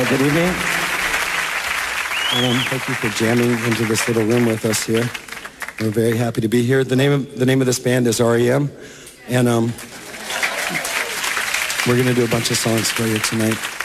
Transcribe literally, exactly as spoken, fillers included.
Uh, good evening. Um, thank you for jamming into this little room with us here. We're very happy to be here. The name of the name of this band is R E M, and um, we're going to do a bunch of songs for you tonight.